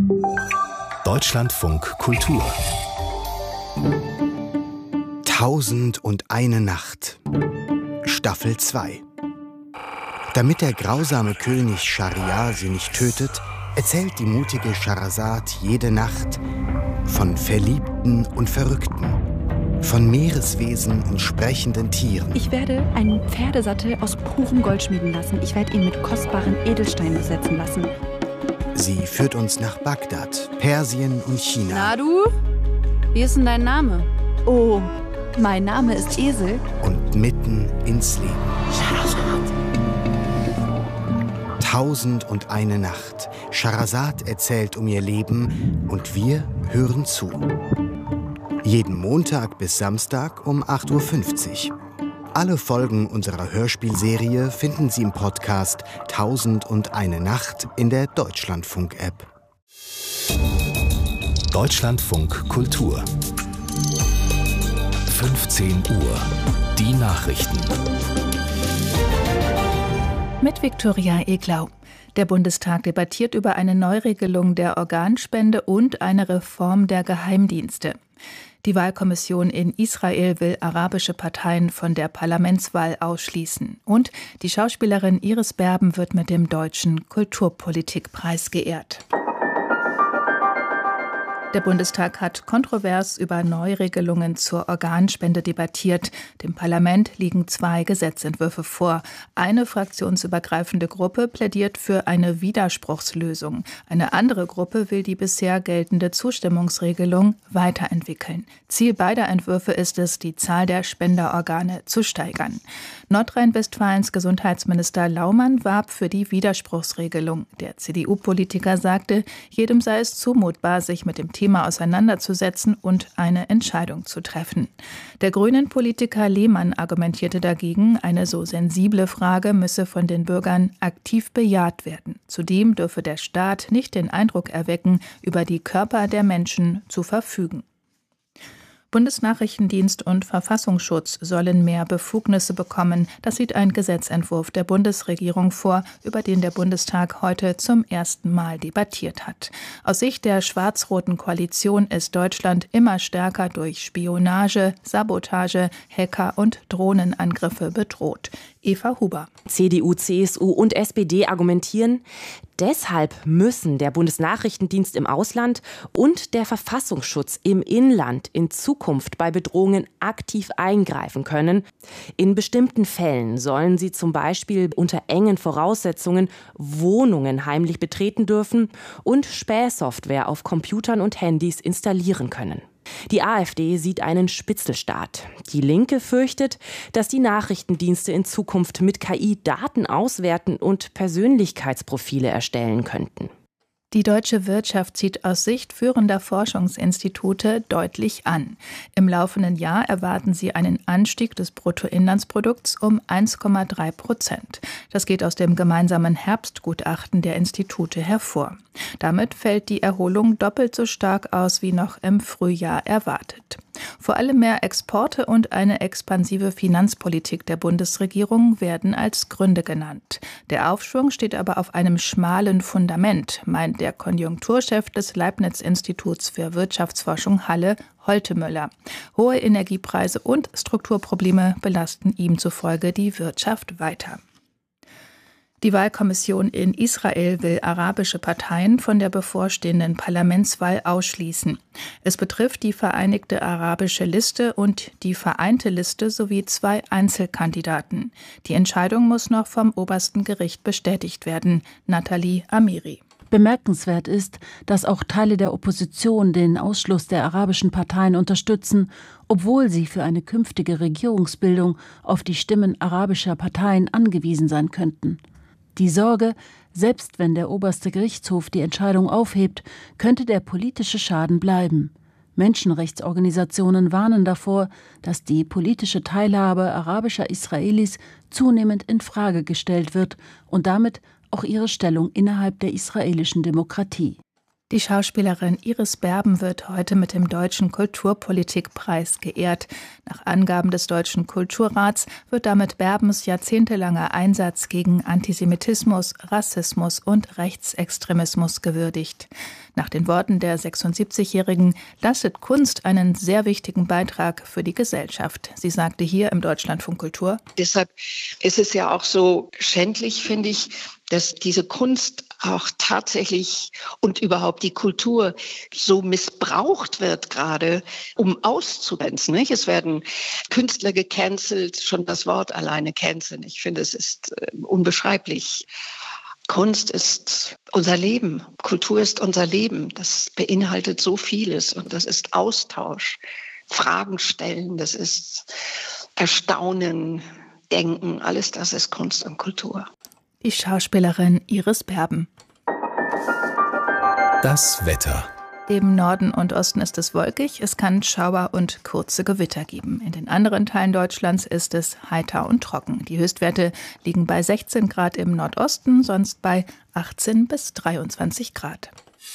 Deutschlandfunk Kultur 1001 Nacht Staffel 2. Damit der grausame König Schahriar sie nicht tötet, erzählt die mutige Schehersad jede Nacht von Verliebten und Verrückten, von Meereswesen und sprechenden Tieren. Ich werde einen Pferdesattel aus purem Gold schmieden lassen. Ich werde ihn mit kostbaren Edelsteinen besetzen lassen. Sie führt uns nach Bagdad, Persien und China. Na du? Wie ist denn dein Name? Oh, mein Name ist Esel. Und mitten ins Leben. 1001 Nacht. Schehersad erzählt um ihr Leben und wir hören zu. Jeden Montag bis Samstag um 8.50 Uhr. Alle Folgen unserer Hörspielserie finden Sie im Podcast 1001 Nacht in der Deutschlandfunk-App. Deutschlandfunk Kultur 15 Uhr. Die Nachrichten. Mit Viktoria Eglau. Der Bundestag debattiert über eine Neuregelung der Organspende und eine Reform der Geheimdienste. Die Wahlkommission in Israel will arabische Parteien von der Parlamentswahl ausschließen. Und die Schauspielerin Iris Berben wird mit dem Deutschen Kulturpolitikpreis geehrt. Der Bundestag hat kontrovers über Neuregelungen zur Organspende debattiert. Dem Parlament liegen 2 Gesetzentwürfe vor. Eine fraktionsübergreifende Gruppe plädiert für eine Widerspruchslösung. Eine andere Gruppe will die bisher geltende Zustimmungsregelung weiterentwickeln. Ziel beider Entwürfe ist es, die Zahl der Spenderorgane zu steigern. Nordrhein-Westfalens Gesundheitsminister Laumann warb für die Widerspruchsregelung. Der CDU-Politiker sagte, jedem sei es zumutbar, sich mit dem Thema auseinanderzusetzen und eine Entscheidung zu treffen. Der Grünen-Politiker Lehmann argumentierte dagegen, eine so sensible Frage müsse von den Bürgern aktiv bejaht werden. Zudem dürfe der Staat nicht den Eindruck erwecken, über die Körper der Menschen zu verfügen. Bundesnachrichtendienst und Verfassungsschutz sollen mehr Befugnisse bekommen. Das sieht ein Gesetzentwurf der Bundesregierung vor, über den der Bundestag heute zum ersten Mal debattiert hat. Aus Sicht der schwarz-roten Koalition ist Deutschland immer stärker durch Spionage, Sabotage, Hacker- und Drohnenangriffe bedroht. Eva Huber. CDU, CSU und SPD argumentieren, deshalb müssen der Bundesnachrichtendienst im Ausland und der Verfassungsschutz im Inland in Zukunft bei Bedrohungen aktiv eingreifen können. In bestimmten Fällen sollen sie zum Beispiel unter engen Voraussetzungen Wohnungen heimlich betreten dürfen und Spähsoftware auf Computern und Handys installieren können. Die AfD sieht einen Spitzelstaat. Die Linke fürchtet, dass die Nachrichtendienste in Zukunft mit KI Daten auswerten und Persönlichkeitsprofile erstellen könnten. Die deutsche Wirtschaft zieht aus Sicht führender Forschungsinstitute deutlich an. Im laufenden Jahr erwarten sie einen Anstieg des Bruttoinlandsprodukts um 1,3%. Das geht aus dem gemeinsamen Herbstgutachten der Institute hervor. Damit fällt die Erholung doppelt so stark aus wie noch im Frühjahr erwartet. Vor allem mehr Exporte und eine expansive Finanzpolitik der Bundesregierung werden als Gründe genannt. Der Aufschwung steht aber auf einem schmalen Fundament, meint der Konjunkturchef des Leibniz-Instituts für Wirtschaftsforschung Halle, Holtemöller. Hohe Energiepreise und Strukturprobleme belasten ihm zufolge die Wirtschaft weiter. Die Wahlkommission in Israel will arabische Parteien von der bevorstehenden Parlamentswahl ausschließen. Es betrifft die Vereinigte Arabische Liste und die Vereinte Liste sowie 2 Einzelkandidaten. Die Entscheidung muss noch vom obersten Gericht bestätigt werden. Nathalie Amiri. Bemerkenswert ist, dass auch Teile der Opposition den Ausschluss der arabischen Parteien unterstützen, obwohl sie für eine künftige Regierungsbildung auf die Stimmen arabischer Parteien angewiesen sein könnten. Die Sorge, selbst wenn der oberste Gerichtshof die Entscheidung aufhebt, könnte der politische Schaden bleiben. Menschenrechtsorganisationen warnen davor, dass die politische Teilhabe arabischer Israelis zunehmend in Frage gestellt wird und damit auch ihre Stellung innerhalb der israelischen Demokratie. Die Schauspielerin Iris Berben wird heute mit dem Deutschen Kulturpolitikpreis geehrt. Nach Angaben des Deutschen Kulturrats wird damit Berbens jahrzehntelanger Einsatz gegen Antisemitismus, Rassismus und Rechtsextremismus gewürdigt. Nach den Worten der 76-Jährigen leistet Kunst einen sehr wichtigen Beitrag für die Gesellschaft. Sie sagte hier im Deutschlandfunk Kultur: Deshalb ist es ja auch so schändlich, finde ich, dass diese Kunst auch tatsächlich und überhaupt die Kultur so missbraucht wird gerade, um auszugrenzen. Nicht? Es werden Künstler gecancelt, schon das Wort alleine canceln. Ich finde, es ist unbeschreiblich. Kunst ist unser Leben, Kultur ist unser Leben. Das beinhaltet so vieles und das ist Austausch, Fragen stellen, das ist Erstaunen, Denken, alles das ist Kunst und Kultur. Die Schauspielerin Iris Berben. Das Wetter. Im Norden und Osten ist es wolkig, es kann Schauer und kurze Gewitter geben. In den anderen Teilen Deutschlands ist es heiter und trocken. Die Höchstwerte liegen bei 16 Grad im Nordosten, sonst bei 18 bis 23 Grad.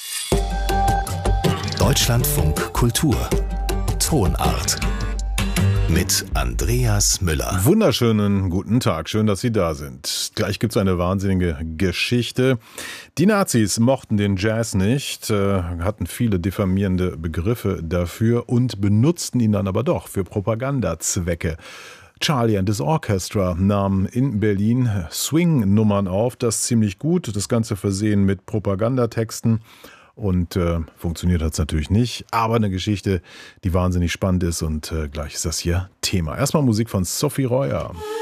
Deutschlandfunk Kultur. Tonart. Mit Andreas Müller. Wunderschönen guten Tag, schön, dass Sie da sind. Gleich gibt es eine wahnsinnige Geschichte. Die Nazis mochten den Jazz nicht, hatten viele diffamierende Begriffe dafür und benutzten ihn dann aber doch für Propagandazwecke. Charlie and his Orchestra nahmen in Berlin Swing-Nummern auf, das ziemlich gut, das Ganze versehen mit Propagandatexten. Und funktioniert hat es natürlich nicht, aber eine Geschichte, die wahnsinnig spannend ist und gleich ist das hier Thema. Erstmal Musik von Sophie Royer.